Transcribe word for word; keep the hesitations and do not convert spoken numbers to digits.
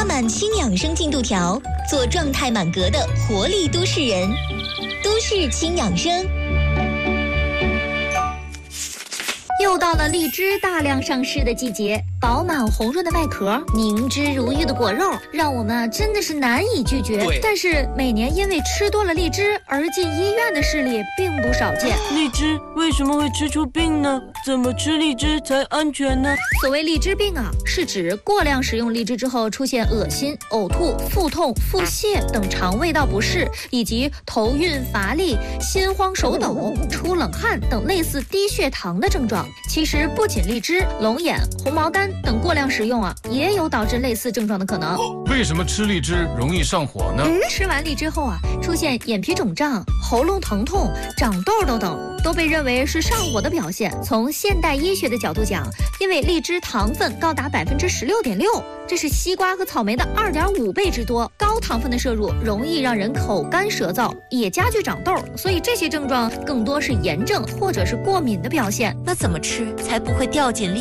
拉满轻养生进度条，做状态满格的活力都市人。都市轻养生。 又到了荔枝大量上市的季节，饱满红润的外壳，凝脂如玉的果肉，让我们啊真的是难以拒绝。但是每年因为吃多了荔枝而进医院的事例并不少见。 荔枝为什么会吃出病呢？怎么吃荔枝才安全呢？ 所谓荔枝病啊，是指过量食用荔枝之后出现恶心、呕吐、腹痛、腹泻等肠胃道不适，以及头晕乏力、心慌手抖、出冷汗等类似低血糖的症状。其实不仅荔枝、龙眼、红毛丹等过量食用啊，也有导致类似症状的可能。 为什么吃荔枝容易上火呢？ 吃完荔枝后啊，出现眼皮肿胀、喉咙疼痛、长痘痘等，都被认为是上火的表现。从现代医学的角度讲，因为荔枝糖分高达百分之十六点六，这是西瓜和草莓的二点五倍之多。高糖分的摄入容易让人口干舌燥，也加剧长痘，所以这些症状更多是炎症或者是过敏的表现。 那怎么吃才不会掉进荔